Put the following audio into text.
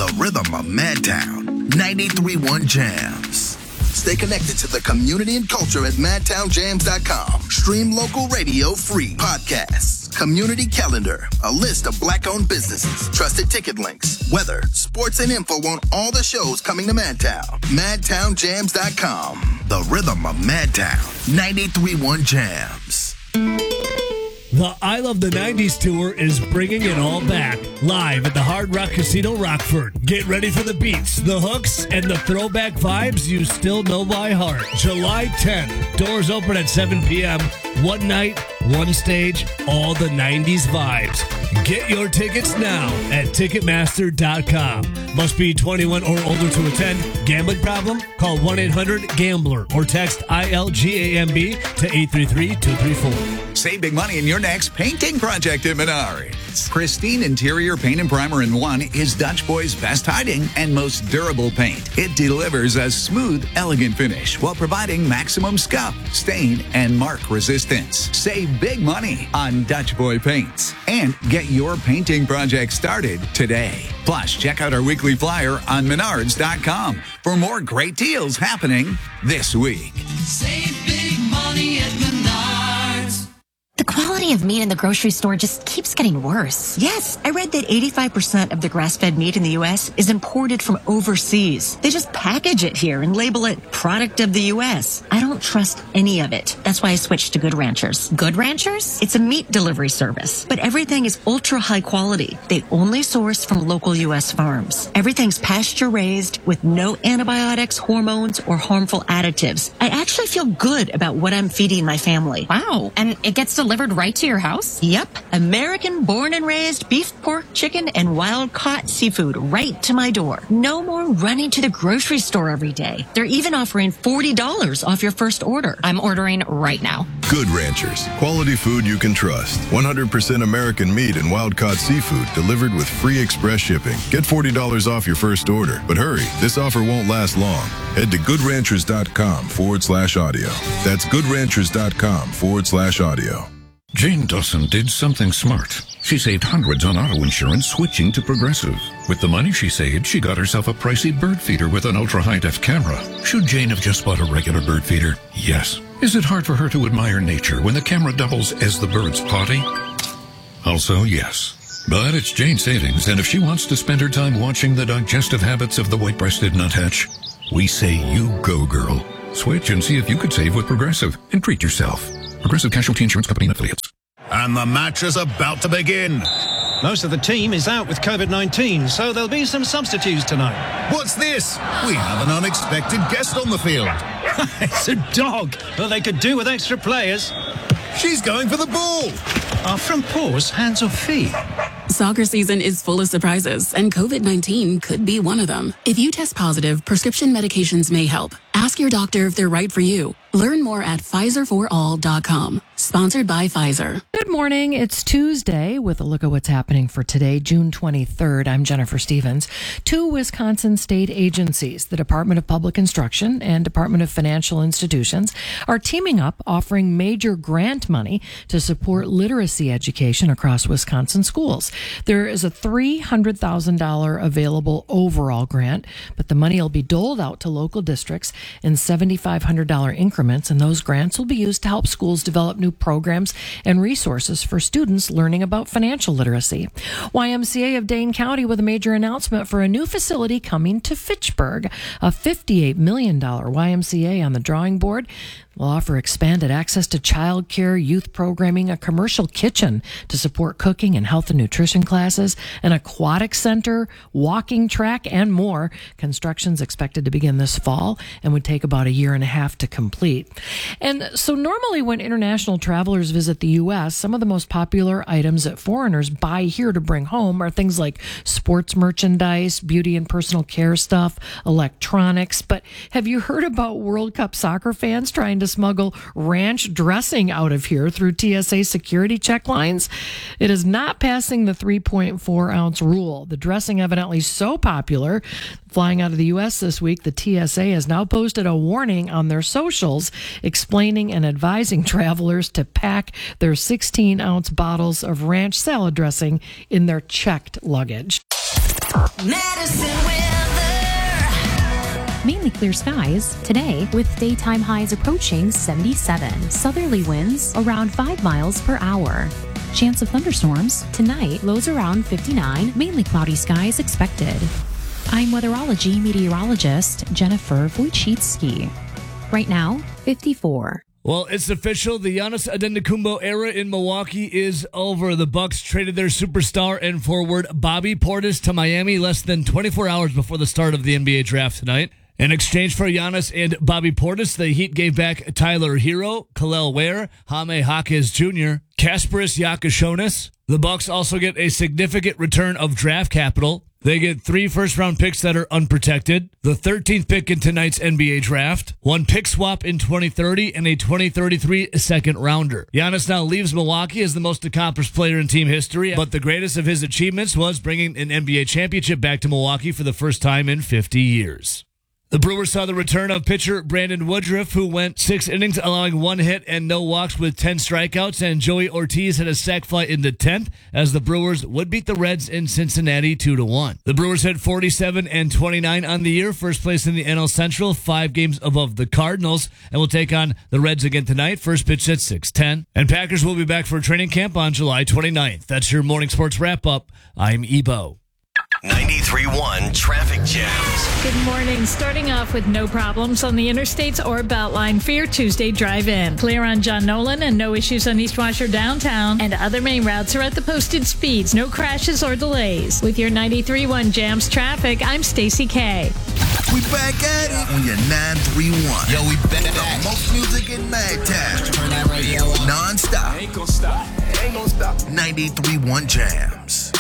the rhythm of Madtown. 93.1 Jams. Stay connected to the community and culture at madtownjams.com. Stream local radio free. Podcasts, community calendar, a list of black-owned businesses, trusted ticket links, weather, sports, and info on all the shows coming to Madtown. madtownjams.com. The rhythm of Madtown. 93.1 Jams. The I Love the 90s tour is bringing it all back, live at the Hard Rock Casino Rockford. Get ready for the beats, the hooks, and the throwback vibes you still know by heart. July 10th, doors open at 7 p.m. One night, one stage, all the 90s vibes. Get your tickets now at Ticketmaster.com. Must be 21 or older to attend. Gambling problem? Call 1-800-GAMBLER or text ILGAMB to 833-234. Save big money in your next painting project at Menards. Pristine interior paint and primer in one is Dutch Boy's best hiding and most durable paint. It delivers a smooth, elegant finish while providing maximum scuff, stain, and mark resistance. Save big money on Dutch Boy paints and get your painting project started today. Plus, check out our weekly flyer on Menards.com for more great deals happening this week. Save big money at Menards. The quality of meat in the grocery store just keeps getting worse. Yes, I read that 85% of the grass-fed meat in the U.S. is imported from overseas. They just package it here and label it product of the U.S. I don't trust any of it. That's why I switched to Good Ranchers. Good Ranchers? It's a meat delivery service, but everything is ultra high quality. They only source from local U.S. farms. Everything's pasture-raised with no antibiotics, hormones, or harmful additives. I actually feel good about what I'm feeding my family. Wow. And it gets delivered right to your house? Yep. American born and raised beef, pork, chicken, and wild caught seafood right to my door. No more running to the grocery store every day. They're even offering $40 off your first order. I'm ordering right now. Good Ranchers. Quality food you can trust. 100% American meat and wild caught seafood delivered with free express shipping. Get $40 off your first order. But hurry, this offer won't last long. Head to goodranchers.com/audio. That's goodranchers.com/audio. Jane Dawson did something smart. She saved hundreds on auto insurance switching to Progressive. With the money she saved, she got herself a pricey bird feeder with an ultra-high-def camera. Should Jane have just bought a regular bird feeder? Yes. Is it hard for her to admire nature when the camera doubles as the bird's potty? Also, yes. But it's Jane's savings, and if she wants to spend her time watching the digestive habits of the white-breasted nuthatch, we say you go, girl. Switch and see if you could save with Progressive and treat yourself. Progressive Casualty Insurance Company and Affiliates. And the match is about to begin. Most of the team is out with COVID-19, so there'll be some substitutes tonight. What's this? We have an unexpected guest on the field. It's a dog. Well, they could do with extra players. She's going for the ball. Are front paws hands or feet? Soccer season is full of surprises, and COVID-19 could be one of them. If you test positive, prescription medications may help. Ask your doctor if they're right for you. Learn more at PfizerForAll.com. Sponsored by Pfizer. Good morning. It's Tuesday with a look at what's happening for today, June 23rd. I'm Jennifer Stevens. Two Wisconsin state agencies, the Department of Public Instruction and Department of Financial Institutions, are teaming up offering major grant money to support literacy education across Wisconsin schools. There is a $300,000 available overall grant, but the money will be doled out to local districts in $7,500 increments, and those grants will be used to help schools develop new programs and resources for students learning about financial literacy. YMCA of Dane County with a major announcement for a new facility coming to Fitchburg, a $58 million YMCA on the drawing board. Will offer expanded access to child care, youth programming, a commercial kitchen to support cooking and health and nutrition classes, an aquatic center, walking track, and more. Construction's expected to begin this fall and would take about a year and a half to complete. And so normally when international travelers visit the U.S., some of the most popular items that foreigners buy here to bring home are things like sports merchandise, beauty and personal care stuff, electronics. But have you heard about World Cup soccer fans trying to smuggle ranch dressing out of here through TSA security check lines? It is not passing the 3.4 ounce rule. The dressing evidently so popular, flying out of the U.S. this week, the TSA has now posted a warning on their socials explaining and advising travelers to pack their 16 ounce bottles of ranch salad dressing in their checked luggage. Medicine weather. Mainly clear skies today with daytime highs approaching 77. Southerly winds around 5 miles per hour. Chance of thunderstorms tonight, lows around 59. Mainly cloudy skies expected. I'm weatherology meteorologist Jennifer Wojcicki. Right now, 54. Well, it's official. The Giannis Antetokounmpo era in Milwaukee is over. The Bucks traded their superstar and forward Bobby Portis to Miami less than 24 hours before the start of the NBA draft tonight. In exchange for Giannis and Bobby Portis, the Heat gave back Tyler Hero, Kel'el Ware, Jaime Jaquez Jr., Kasparis Yakashonis. The Bucks also get a significant return of draft capital. They get 3 first-round picks that are unprotected, the 13th pick in tonight's NBA draft, 1 pick swap in 2030, and a 2033 second-rounder. Giannis now leaves Milwaukee as the most accomplished player in team history, but the greatest of his achievements was bringing an NBA championship back to Milwaukee for the first time in 50 years. The Brewers saw the return of pitcher Brandon Woodruff, who went 6 innings, allowing 1 hit and no walks with 10 strikeouts, and Joey Ortiz had a sac fly in the 10th as the Brewers would beat the Reds in Cincinnati 2-1. The Brewers had 47 and 29 on the year, first place in the NL Central, 5 games above the Cardinals, and will take on the Reds again tonight, first pitch at 6:10. And Packers will be back for training camp on July 29th. That's your morning sports wrap-up. I'm Ebo. 93.1 Traffic Jams. Good morning. Starting off with no problems on the interstates or Beltline for your Tuesday drive-in. Clear on John Nolan and no issues on East Washer downtown. And other main routes are at the posted speeds. No crashes or delays. With your 93.1 Jams traffic, I'm Stacey K. We back at it on your 931. Yo, we back. The most music in Madtown. Turn that radio on. Non-stop. Ain't gonna stop. Ain't gonna stop. 93.1 Jams.